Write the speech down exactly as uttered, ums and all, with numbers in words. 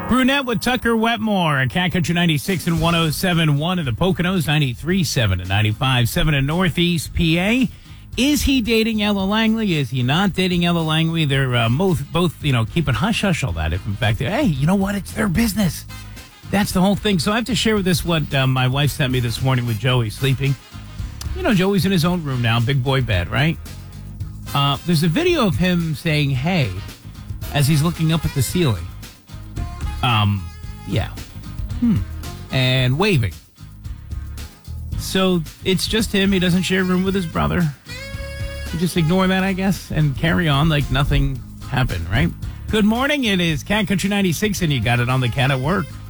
Brunette with Tucker Wetmore at Cat Country ninety-six and one oh seven point one in the Poconos, ninety-three point seven and ninety-five point seven in Northeast P A. Is he dating Ella Langley? Is he not dating Ella Langley? They're uh, both, both, you know, keeping hush-hush all that. If, in fact, they're, hey, you know what? It's their business. That's the whole thing. So I have to share with this what uh, my wife sent me this morning with Joey sleeping. You know, Joey's in his own room now, big boy bed, right? Uh, there's a video of him saying, hey, as he's looking up at the ceiling. Um, yeah. Hmm. And waving. So it's just him. He doesn't share a room with his brother. You just ignore that, I guess, and carry on like nothing happened, right? Good morning. It is Cat Country ninety-six, and you got it on the Cat at Work.